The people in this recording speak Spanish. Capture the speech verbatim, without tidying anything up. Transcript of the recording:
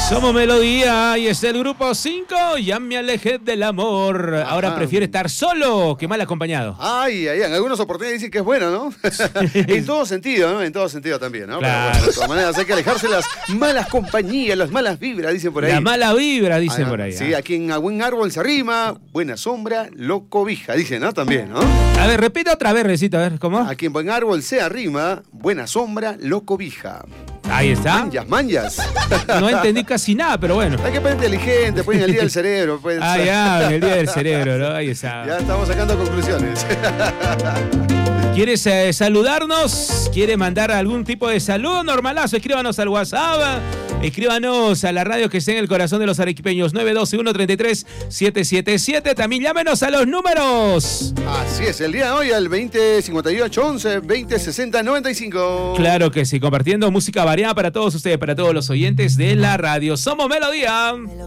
Somos Melodía y es el grupo cinco. Ya me alejé del amor. Ahora Ajá. prefiere estar solo que mal acompañado. Ay, ay, en algunas oportunidades dicen que es bueno, ¿no? En todo sentido, ¿no? En todo sentido también, ¿no? Claro. Pero bueno, de todas maneras hay que alejarse de las malas compañías, las malas vibras, dicen por ahí. La mala vibra, dicen Ah, por ahí. Sí, ¿ah? aquí en a buen árbol se arrima, buena sombra, lo cobija, dicen, ¿no? También, ¿no? A ver, repita otra vez, Recito, a ver, ¿cómo? Aquí en buen árbol se arrima, buena sombra, lo cobija. Ahí está. Manjas, manjas. No entendí casi nada, pero bueno. Hay que ser inteligente, pues en el día del cerebro. Pues. Ah, ya, en el día del cerebro, ¿no? Ahí está. Ya estamos sacando conclusiones. ¿Quieres eh, saludarnos? ¿Quiere mandar algún tipo de saludo? Normalazo, escríbanos al WhatsApp. Escríbanos a la radio que está en el corazón de los arequipeños, nueve uno dos, uno tres tres, siete siete siete. También llámenos a los números. Así es, el día de hoy al veinte cincuenta y ocho once, veinte sesenta noventa y cinco. Claro que sí, compartiendo música variada para todos ustedes, para todos los oyentes de la radio. Somos Melodía.